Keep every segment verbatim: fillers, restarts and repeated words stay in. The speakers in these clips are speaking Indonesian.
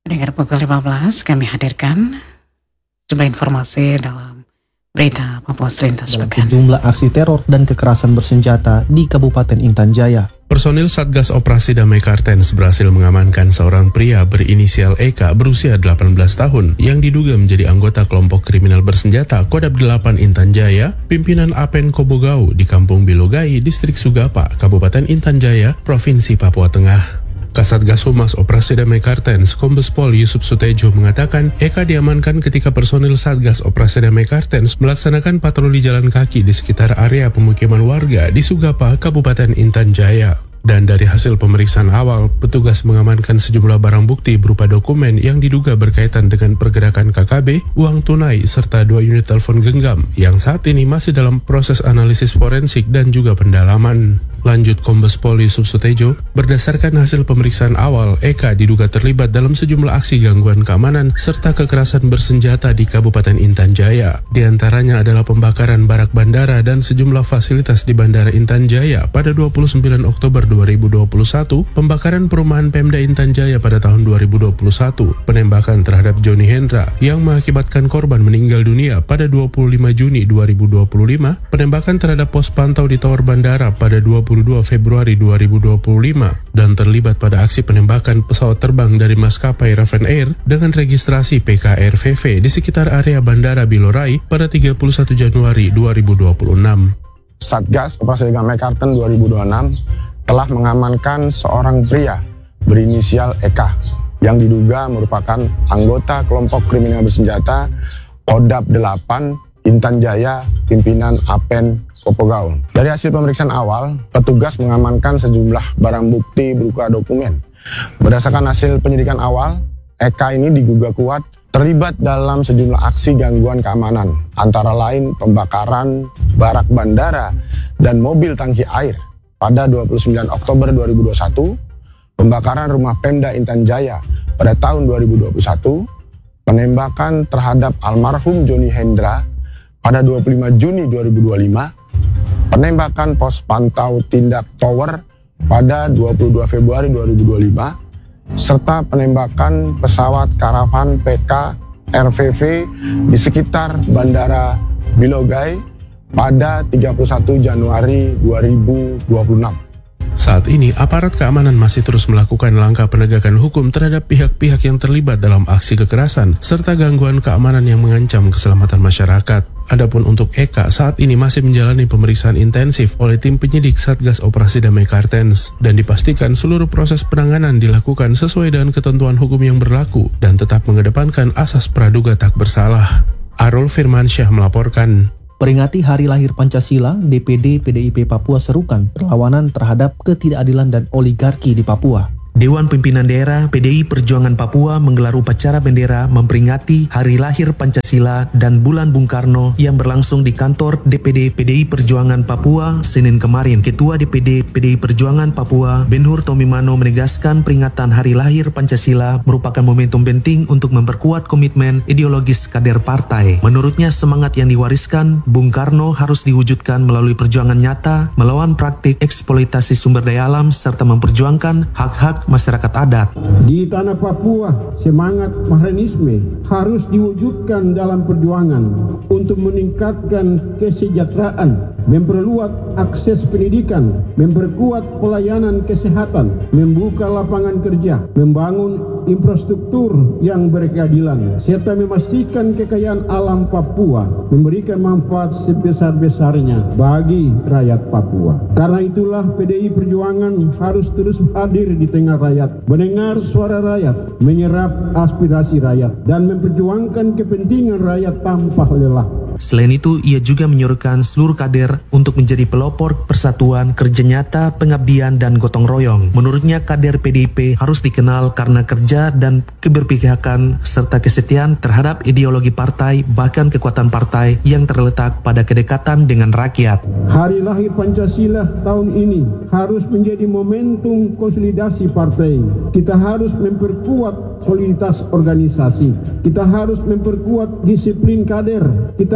Pendengar pukul lima belas kami hadirkan sejumlah informasi dalam berita Papua Selintas Dalam Pekan. sejumlah aksi teror dan kekerasan bersenjata di Kabupaten Intan Jaya. Personil Satgas Operasi Damai Kartens berhasil mengamankan seorang pria berinisial Eka berusia delapan belas tahun yang diduga menjadi anggota kelompok kriminal bersenjata Kodam delapan Intan Jaya, pimpinan Apen Kobogau di Kampung Bilogai, Distrik Sugapa, Kabupaten Intan Jaya, Provinsi Papua Tengah. Kasatgas Humas Operasi Damai Kartens, Kombes Pol Yusuf Sutejo mengatakan Eka diamankan ketika personil Satgas Operasi Damai Kartens melaksanakan patroli jalan kaki di sekitar area pemukiman warga di Sugapa, Kabupaten Intan Jaya. Dan dari hasil pemeriksaan awal, petugas mengamankan sejumlah barang bukti berupa dokumen yang diduga berkaitan dengan pergerakan K K B, uang tunai, serta dua unit telepon genggam yang saat ini masih dalam proses analisis forensik dan juga pendalaman. Lanjut Kombes Pol Yusuf Sutejo, berdasarkan hasil pemeriksaan awal, Eka diduga terlibat dalam sejumlah aksi gangguan keamanan serta kekerasan bersenjata di Kabupaten Intan Jaya. Di antaranya adalah pembakaran barak bandara dan sejumlah fasilitas di Bandara Intan Jaya pada dua puluh sembilan Oktober dua ribu dua puluh satu, pembakaran perumahan Pemda Intan Jaya pada tahun dua ribu dua puluh satu, penembakan terhadap Joni Hendra yang mengakibatkan korban meninggal dunia pada dua puluh lima Juni dua ribu dua puluh lima, penembakan terhadap pos pantau di Tower Bandara pada dua puluh dua Februari dua ribu dua puluh lima, dan terlibat pada aksi penembakan pesawat terbang dari maskapai Raven Air dengan registrasi P K R V V di sekitar area Bandara Bilorai pada tiga puluh satu Januari dua ribu dua puluh enam. Satgas Operasi Damai Kartens dua ribu dua puluh enam telah mengamankan seorang pria berinisial Eka yang diduga merupakan anggota kelompok kriminal bersenjata Kodam delapan Intan Jaya, pimpinan Apen Kobogau. Dari hasil pemeriksaan awal, petugas mengamankan sejumlah barang bukti berupa dokumen. Berdasarkan hasil penyidikan awal, Eka ini diduga kuat terlibat dalam sejumlah aksi gangguan keamanan, antara lain pembakaran barak bandara dan mobil tangki air pada dua puluh sembilan Oktober dua ribu dua puluh satu, pembakaran rumah Pemda Intan Jaya pada tahun dua ribu dua puluh satu, penembakan terhadap almarhum Joni Hendra pada dua puluh lima Juni dua ribu dua puluh lima, penembakan pos pantau tindak tower pada dua puluh dua Februari dua ribu dua puluh lima, serta penembakan pesawat karavan P K R V V di sekitar Bandara Bilogai pada tiga puluh satu Januari dua ribu dua puluh enam. Saat ini, aparat keamanan masih terus melakukan langkah penegakan hukum terhadap pihak-pihak yang terlibat dalam aksi kekerasan serta gangguan keamanan yang mengancam keselamatan masyarakat. Adapun untuk Eka, saat ini masih menjalani pemeriksaan intensif oleh tim penyidik Satgas Operasi Damai Kartens dan dipastikan seluruh proses penanganan dilakukan sesuai dengan ketentuan hukum yang berlaku dan tetap mengedepankan asas praduga tak bersalah. Arul Firmansyah melaporkan. Peringati Hari Lahir Pancasila, D P D P D I P Papua serukan perlawanan terhadap ketidakadilan dan oligarki di Papua. Dewan Pimpinan Daerah P D I Perjuangan Papua menggelar upacara bendera memperingati Hari Lahir Pancasila dan Bulan Bung Karno yang berlangsung di kantor D P D P D I Perjuangan Papua Senin kemarin. Ketua D P D P D I Perjuangan Papua, Ben-Hur Tomimano, menegaskan peringatan Hari Lahir Pancasila merupakan momentum penting untuk memperkuat komitmen ideologis kader partai. Menurutnya, semangat yang diwariskan Bung Karno harus diwujudkan melalui perjuangan nyata melawan praktik eksploitasi sumber daya alam serta memperjuangkan hak-hak masyarakat adat. Di tanah Papua, semangat Mahranisme harus diwujudkan dalam perjuangan untuk meningkatkan kesejahteraan, memperluas akses pendidikan, memperkuat pelayanan kesehatan, membuka lapangan kerja, membangun infrastruktur yang berkeadilan, serta memastikan kekayaan alam Papua memberikan manfaat sebesar-besarnya bagi rakyat Papua. Karena itulah P D I Perjuangan harus terus hadir di tengah rakyat, mendengar suara rakyat, menyerap aspirasi rakyat, dan memperjuangkan kepentingan rakyat tanpa lelah. Selain itu, ia juga menyuruhkan seluruh kader untuk menjadi pelopor persatuan, kerja nyata, pengabdian, dan gotong royong. Menurutnya, kader P D I P harus dikenal karena kerja dan keberpihakan serta kesetiaan terhadap ideologi partai, bahkan kekuatan partai yang terletak pada kedekatan dengan rakyat. Hari Lahir Pancasila tahun ini harus menjadi momentum konsolidasi partai. Kita harus memperkuat soliditas organisasi. Kita harus memperkuat disiplin kader. Kita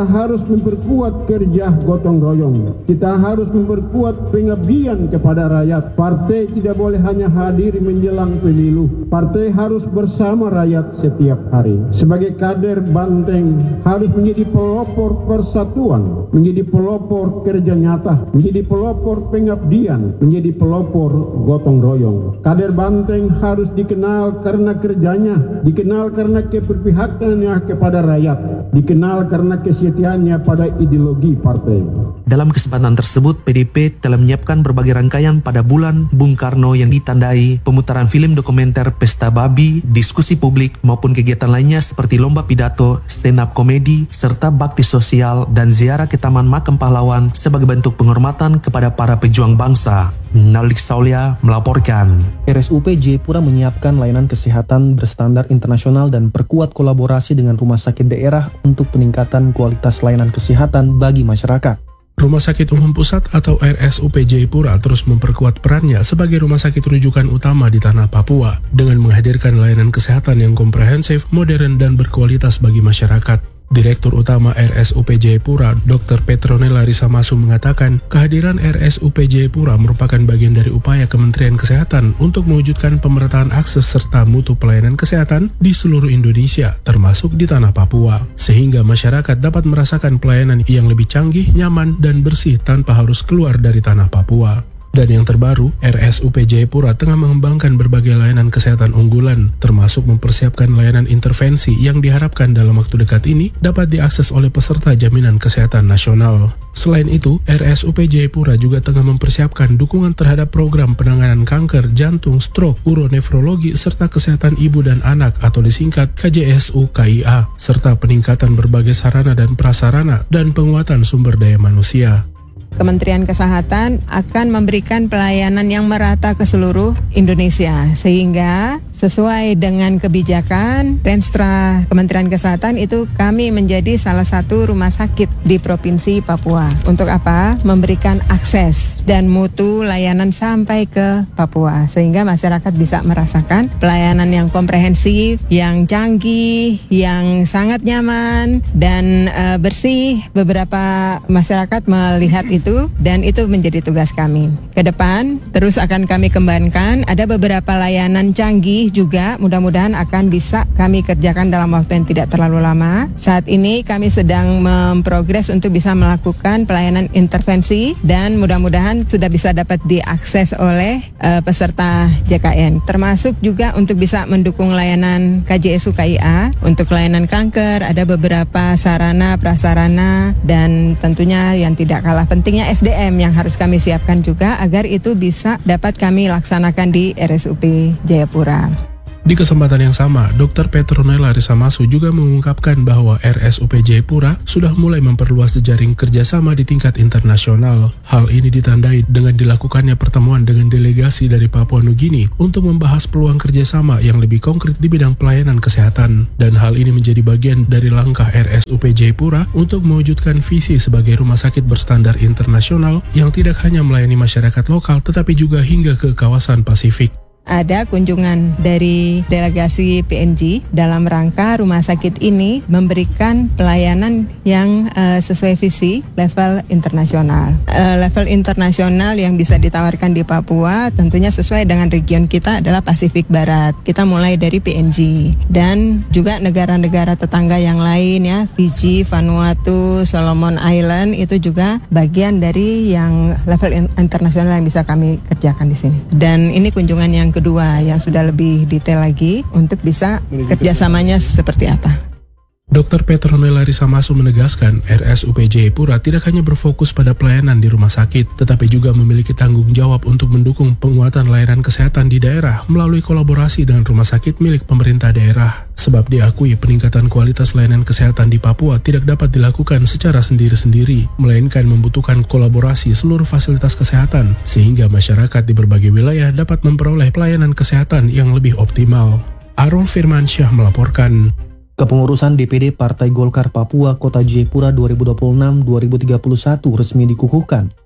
harus memperkuat kerja gotong royong. Kita harus memperkuat pengabdian kepada rakyat. Partai tidak boleh hanya hadir menjelang pemilu. Partai harus bersama rakyat setiap hari. Sebagai kader Banteng harus menjadi pelopor persatuan, menjadi pelopor kerja nyata, menjadi pelopor pengabdian, menjadi pelopor gotong royong. Kader Banteng harus dikenal karena kerjanya, dikenal karena keberpihakannya kepada rakyat, dikenal karena kesetiaannya pada ideologi partai. Dalam kesempatan tersebut, P D I P telah menyiapkan berbagai rangkaian pada bulan Bung Karno yang ditandai pemutaran film dokumenter Pesta Babi, diskusi publik maupun kegiatan lainnya seperti lomba pidato, stand up komedi, serta bakti sosial dan ziarah ke Taman Makam Pahlawan sebagai bentuk penghormatan kepada para pejuang bangsa. Nalik Saulia melaporkan. R S U P Jayapura menyiapkan layanan kesehatan berstandar internasional dan perkuat kolaborasi dengan rumah sakit daerah untuk peningkatan kualitas layanan kesehatan bagi masyarakat. Rumah Sakit Umum Pusat atau R S U P Jayapura terus memperkuat perannya sebagai rumah sakit rujukan utama di tanah Papua dengan menghadirkan layanan kesehatan yang komprehensif, modern, dan berkualitas bagi masyarakat. Direktur Utama R S U P Jayapura, Doktor Petronella Risamasu mengatakan, kehadiran R S U P Jayapura merupakan bagian dari upaya Kementerian Kesehatan untuk mewujudkan pemerataan akses serta mutu pelayanan kesehatan di seluruh Indonesia, termasuk di tanah Papua, sehingga masyarakat dapat merasakan pelayanan yang lebih canggih, nyaman, dan bersih tanpa harus keluar dari tanah Papua. Dan yang terbaru, R S U P Jayapura tengah mengembangkan berbagai layanan kesehatan unggulan, termasuk mempersiapkan layanan intervensi yang diharapkan dalam waktu dekat ini dapat diakses oleh peserta jaminan kesehatan nasional. Selain itu, R S U P Jayapura juga tengah mempersiapkan dukungan terhadap program penanganan kanker, jantung, stroke, uronefrologi, serta kesehatan ibu dan anak atau disingkat K J S U K I A, serta peningkatan berbagai sarana dan prasarana dan penguatan sumber daya manusia. Kementerian Kesehatan akan memberikan pelayanan yang merata ke seluruh Indonesia sehingga sesuai dengan kebijakan Renstra Kementerian Kesehatan itu kami menjadi salah satu rumah sakit di Provinsi Papua. Untuk apa? Memberikan akses dan mutu layanan sampai ke Papua sehingga masyarakat bisa merasakan pelayanan yang komprehensif, yang canggih, yang sangat nyaman dan uh, bersih. Beberapa masyarakat melihat itu dan itu menjadi tugas kami. Ke depan terus akan kami kembangkan, ada beberapa layanan canggih juga mudah-mudahan akan bisa kami kerjakan dalam waktu yang tidak terlalu lama. Saat ini kami sedang memprogres untuk bisa melakukan pelayanan intervensi dan mudah-mudahan sudah bisa dapat diakses oleh uh, peserta J K N. Termasuk juga untuk bisa mendukung layanan K J S U K I A untuk layanan kanker, ada beberapa sarana prasarana dan tentunya yang tidak kalah pentingnya S D M yang harus kami siapkan juga agar itu bisa dapat kami laksanakan di R S U P Jayapura. Di kesempatan yang sama, Doktor Petronella Risamasu juga mengungkapkan bahwa R S U P Jayapura sudah mulai memperluas jejaring kerjasama di tingkat internasional. Hal ini ditandai dengan dilakukannya pertemuan dengan delegasi dari Papua Nugini untuk membahas peluang kerjasama yang lebih konkret di bidang pelayanan kesehatan. Dan hal ini menjadi bagian dari langkah R S U P Jayapura untuk mewujudkan visi sebagai rumah sakit berstandar internasional yang tidak hanya melayani masyarakat lokal tetapi juga hingga ke kawasan Pasifik. Ada kunjungan dari delegasi P N G dalam rangka rumah sakit ini memberikan pelayanan yang uh, sesuai visi level internasional. Uh, level internasional yang bisa ditawarkan di Papua tentunya sesuai dengan region kita adalah Pasifik Barat. Kita mulai dari P N G dan juga negara-negara tetangga yang lain ya, Fiji, Vanuatu, Solomon Island itu juga bagian dari yang level in- internasional yang bisa kami kerjakan di sini. Dan ini kunjungan yang kedua yang sudah lebih detail lagi untuk bisa kerjasamanya seperti apa. Doktor Petronella Risamasu menegaskan R S U P Jayapura tidak hanya berfokus pada pelayanan di rumah sakit, tetapi juga memiliki tanggung jawab untuk mendukung penguatan layanan kesehatan di daerah melalui kolaborasi dengan rumah sakit milik pemerintah daerah. Sebab diakui peningkatan kualitas layanan kesehatan di Papua tidak dapat dilakukan secara sendiri-sendiri, melainkan membutuhkan kolaborasi seluruh fasilitas kesehatan, sehingga masyarakat di berbagai wilayah dapat memperoleh pelayanan kesehatan yang lebih optimal. Arul Firmansyah melaporkan. Kepengurusan D P D Partai Golkar Papua Kota Jayapura dua ribu dua puluh enam sampai dua ribu tiga puluh satu resmi dikukuhkan.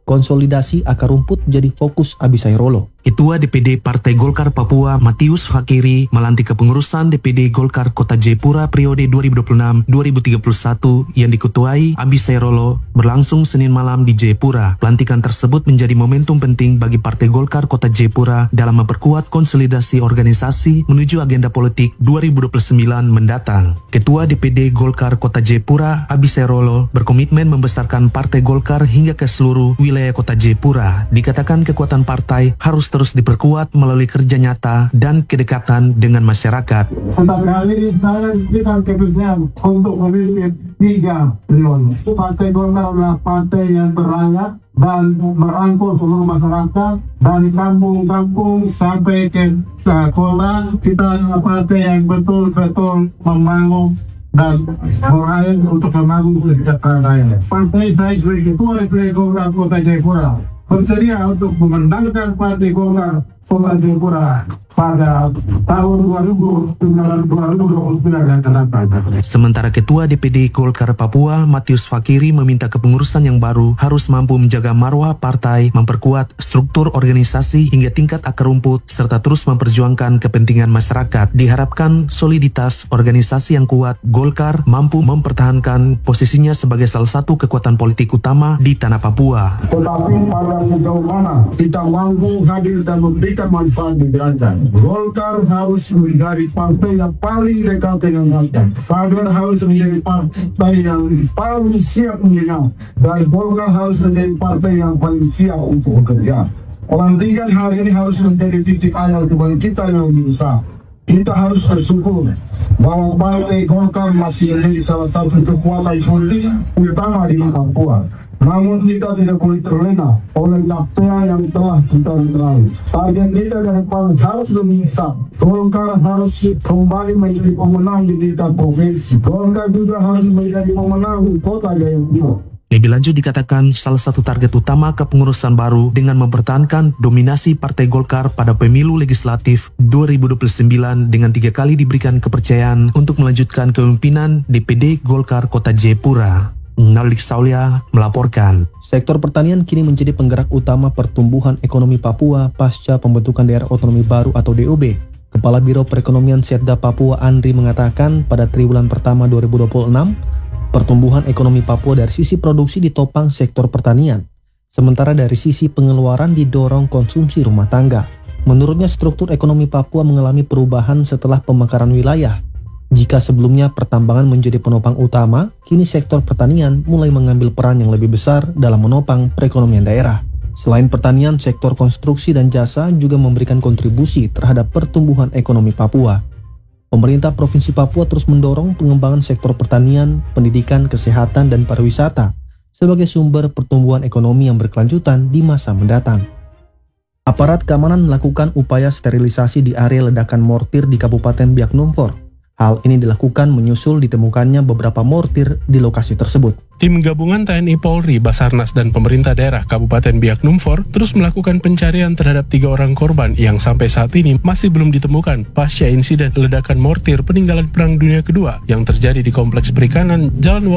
Konsolidasi akar rumput jadi fokus Abisairolo. Ketua D P D Partai Golkar Papua Matius Fakiri melantik kepengurusan D P D Golkar Kota Jayapura periode dua ribu dua puluh enam sampai dua ribu tiga puluh satu yang diketuai Abisairolo berlangsung Senin malam di Jayapura. Pelantikan tersebut menjadi momentum penting bagi Partai Golkar Kota Jayapura dalam memperkuat konsolidasi organisasi menuju agenda politik dua ribu dua puluh sembilan mendatang. Ketua D P D Golkar Kota Jayapura Abisairolo berkomitmen membesarkan Partai Golkar hingga ke seluruh wilayah Kota Jayapura. Dikatakan kekuatan partai harus terus diperkuat melalui kerja nyata dan kedekatan dengan masyarakat. Tetapi hal ini saya berikan keputusan untuk memimpin tiga periode. Partai Golkar adalah partai yang berayak dan merangkul seluruh masyarakat dari kampung-kampung sampai ke kota. Kita adalah partai yang betul-betul membangun dan meraih untuk membangun kesejahteraan rakyat. Partai saya sebagai ketua D P D Golkar Kota Jayapura bersedia untuk memenangkan Partai Golkar Kota Jayapura pada tahun dua ribu dua puluh sembilan yang akan datang. Sementara Ketua D P D Golkar Papua Matius Fakiri meminta kepengurusan yang baru harus mampu menjaga marwah partai, memperkuat struktur organisasi hingga tingkat akar rumput, serta terus memperjuangkan kepentingan masyarakat. Diharapkan soliditas organisasi yang kuat, Golkar mampu mempertahankan posisinya sebagai salah satu kekuatan politik utama di tanah Papua. Tetapi pada sejauh mana kita mampu hadir dan memberikan manfaat di Berantan, Golkar harus menjadi partai yang paling dekat dengan rakyat. Golkar harus menjadi partai yang paling siap mendengar, dan Golkar harus menjadi partai yang paling siap untuk bekerja. Pelantikan hari ini harus menjadi titik awal kebangkitan yang lebih besar. Kita harus bersyukur bahwa Partai Golkar masih menjadi salah satu kekuatan politik utama di Papua. Namun kita tidak boleh terlena oleh capaian yang telah kita lalui. Target kita ke depan harus lebih besar. Golkar harus kembali menjadi pemenang di tingkat provinsi. Golkar juga harus menjadi pemenang di Kota Jayapura. Lebih lanjut dikatakan salah satu target utama kepengurusan baru dengan mempertahankan dominasi Partai Golkar pada pemilu legislatif dua ribu dua puluh sembilan dengan tiga kali diberikan kepercayaan untuk melanjutkan kepemimpinan D P D Golkar Kota Jayapura. Nalik Saulia melaporkan. Sektor pertanian kini menjadi penggerak utama pertumbuhan ekonomi Papua pasca pembentukan daerah otonomi baru atau D O B. Kepala Biro Perekonomian Setda Papua Andri mengatakan pada triwulan pertama dua ribu dua puluh enam, pertumbuhan ekonomi Papua dari sisi produksi ditopang sektor pertanian, sementara dari sisi pengeluaran didorong konsumsi rumah tangga. Menurutnya struktur ekonomi Papua mengalami perubahan setelah pemekaran wilayah. Jika sebelumnya pertambangan menjadi penopang utama, kini sektor pertanian mulai mengambil peran yang lebih besar dalam menopang perekonomian daerah. Selain pertanian, sektor konstruksi dan jasa juga memberikan kontribusi terhadap pertumbuhan ekonomi Papua. Pemerintah Provinsi Papua terus mendorong pengembangan sektor pertanian, pendidikan, kesehatan, dan pariwisata sebagai sumber pertumbuhan ekonomi yang berkelanjutan di masa mendatang. Aparat keamanan melakukan upaya sterilisasi di area ledakan mortir di Kabupaten Biak Numfor. Hal ini dilakukan menyusul ditemukannya beberapa mortir di lokasi tersebut. Tim gabungan T N I Polri, Basarnas, dan pemerintah daerah Kabupaten Biak Numfor terus melakukan pencarian terhadap tiga orang korban yang sampai saat ini masih belum ditemukan pasca insiden ledakan mortir peninggalan Perang Dunia Kedua yang terjadi di Kompleks Perikanan Jalan